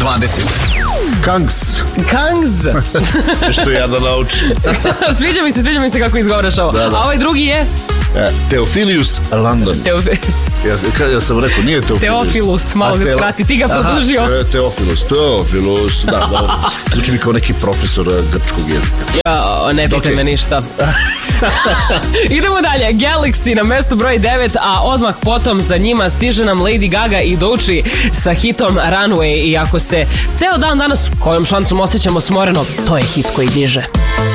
20. Kangs. Što ja da naučim. Sviđa mi se kako izgovaraš ovo. A ovaj drugi je? Theophilus London. Ja sam rekao, nije Teofilus, malo ga skrati, ti ga produžio. Teofilus, da. Zvuči mi kao neki profesor grčkog jezika. Ne pitaj me ništa. Idemo dalje, Galaxy na mestu broj 9, a odmah potom za njima stiže nam Lady Gaga i Doechii sa hitom Runway. I ako se ceo dan danas kojom šancom osjećamo smoreno, to je hit koji diže.